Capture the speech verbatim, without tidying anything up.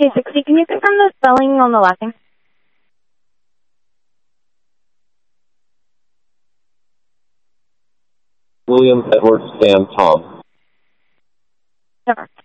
Okay, sixty, can you confirm the spelling on the last name? William, Edward, Sam, Tom. Never.